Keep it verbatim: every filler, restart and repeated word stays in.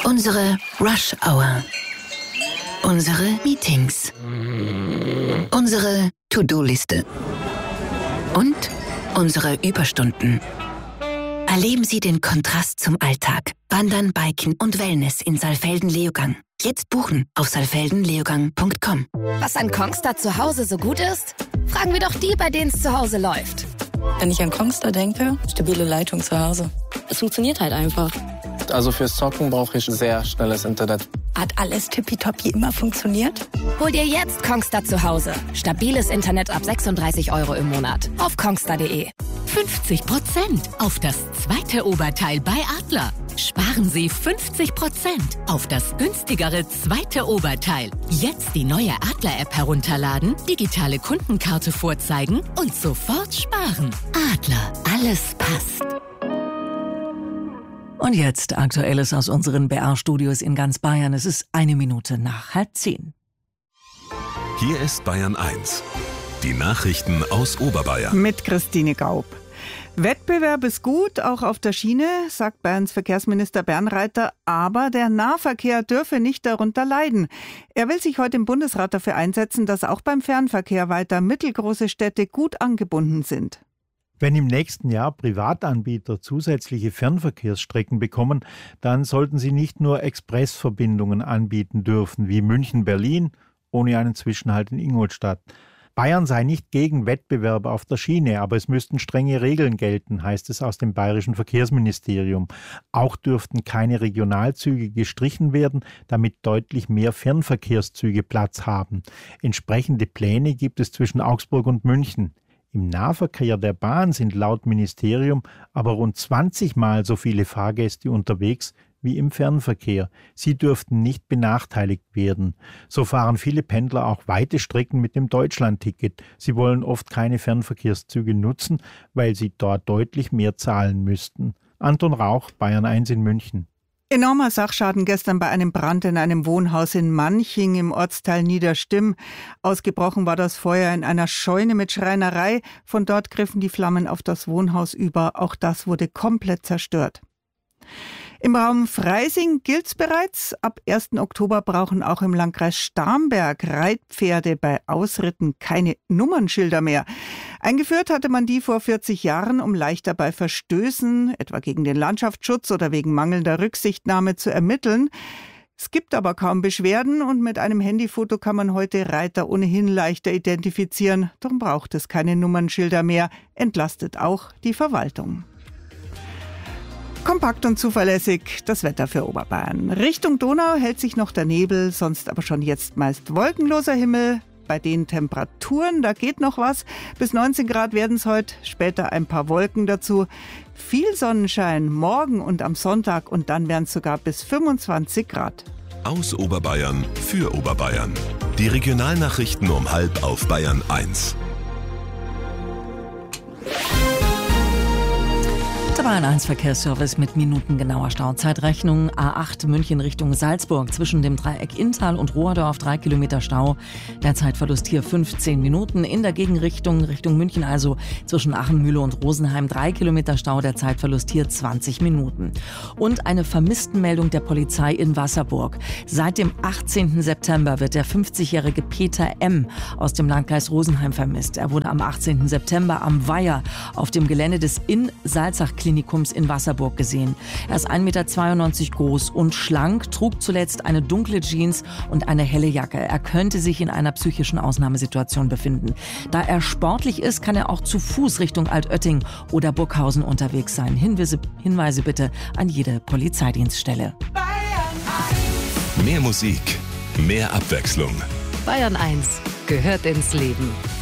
Unsere Rush Hour. Unsere Meetings. Unsere To-Do-Liste. Und unsere Überstunden. Erleben Sie den Kontrast zum Alltag. Wandern, Biken und Wellness in Saalfelden-Leogang. Jetzt buchen auf saalfelden leogang punkt com. Was an Kongstar zu Hause so gut ist? Fragen wir doch die, bei denen es zu Hause läuft. Wenn ich an Kongstar denke, stabile Leitung zu Hause. Es funktioniert halt einfach. Also fürs Zocken brauche ich sehr schnelles Internet. Hat alles tippitoppi immer funktioniert? Hol dir jetzt Kongstar zu Hause. Stabiles Internet ab sechsunddreißig Euro im Monat. Auf kongstar punkt de. fünfzig Prozent auf das zweite Oberteil bei Adler. Sparen Sie fünfzig Prozent auf das günstigere zweite Oberteil. Jetzt die neue Adler-App herunterladen, digitale Kundenkarte vorzeigen und sofort sparen. Adler, alles passt. Und jetzt Aktuelles aus unseren B R-Studios in ganz Bayern. Es ist eine Minute nach halb zehn. Hier ist Bayern eins. Die Nachrichten aus Oberbayern. Mit Christine Gaub. Wettbewerb ist gut, auch auf der Schiene, sagt Bayerns Verkehrsminister Bernreiter, aber der Nahverkehr dürfe nicht darunter leiden. Er will sich heute im Bundesrat dafür einsetzen, dass auch beim Fernverkehr weiter mittelgroße Städte gut angebunden sind. Wenn im nächsten Jahr Privatanbieter zusätzliche Fernverkehrsstrecken bekommen, dann sollten sie nicht nur Expressverbindungen anbieten dürfen, wie München-Berlin, ohne einen Zwischenhalt in Ingolstadt. Bayern sei nicht gegen Wettbewerb auf der Schiene, aber es müssten strenge Regeln gelten, heißt es aus dem bayerischen Verkehrsministerium. Auch dürften keine Regionalzüge gestrichen werden, damit deutlich mehr Fernverkehrszüge Platz haben. Entsprechende Pläne gibt es zwischen Augsburg und München. Im Nahverkehr der Bahn sind laut Ministerium aber rund zwanzig Mal so viele Fahrgäste unterwegs wie im Fernverkehr. Sie dürften nicht benachteiligt werden. So fahren viele Pendler auch weite Strecken mit dem Deutschlandticket. Sie wollen oft keine Fernverkehrszüge nutzen, weil sie dort deutlich mehr zahlen müssten. Anton Rauch, Bayern eins in München. Enormer Sachschaden gestern bei einem Brand in einem Wohnhaus in Manching im Ortsteil Niederstimm. Ausgebrochen war das Feuer in einer Scheune mit Schreinerei. Von dort griffen die Flammen auf das Wohnhaus über. Auch das wurde komplett zerstört. Im Raum Freising gilt's bereits. Ab ersten Oktober brauchen auch im Landkreis Starnberg Reitpferde bei Ausritten keine Nummernschilder mehr. Eingeführt hatte man die vor vierzig Jahren, um leichter bei Verstößen, etwa gegen den Landschaftsschutz oder wegen mangelnder Rücksichtnahme, zu ermitteln. Es gibt aber kaum Beschwerden und mit einem Handyfoto kann man heute Reiter ohnehin leichter identifizieren. Darum braucht es keine Nummernschilder mehr, entlastet auch die Verwaltung. Kompakt und zuverlässig das Wetter für Oberbayern. Richtung Donau hält sich noch der Nebel, sonst aber schon jetzt meist wolkenloser Himmel. Bei den Temperaturen, da geht noch was. Bis neunzehn Grad werden es heute, später ein paar Wolken dazu. Viel Sonnenschein morgen und am Sonntag und dann werden es sogar bis fünfundzwanzig Grad. Aus Oberbayern für Oberbayern. Die Regionalnachrichten um halb auf Bayern eins. Der Bayern eins Verkehrsservice mit minutengenauer Stauzeitrechnung. A acht München Richtung Salzburg zwischen dem Dreieck Inntal und Rohrdorf drei Kilometer Stau. Der Zeitverlust hier fünfzehn Minuten. In der Gegenrichtung Richtung München also zwischen Achenmühle und Rosenheim drei Kilometer Stau. Der Zeitverlust hier zwanzig Minuten. Und eine Vermisstenmeldung der Polizei in Wasserburg. Seit dem achtzehnten September wird der fünfzigjährige Peter M. aus dem Landkreis Rosenheim vermisst. Er wurde am achtzehnten September am Weiher auf dem Gelände des Inn-Salzach Klinikums in Wasserburg gesehen. Er ist ein Meter zweiundneunzig groß und schlank, trug zuletzt eine dunkle Jeans und eine helle Jacke. Er könnte sich in einer psychischen Ausnahmesituation befinden. Da er sportlich ist, kann er auch zu Fuß Richtung Altötting oder Burghausen unterwegs sein. Hinweise, Hinweise bitte an jede Polizeidienststelle. Mehr Musik, mehr Abwechslung. Bayern eins gehört ins Leben.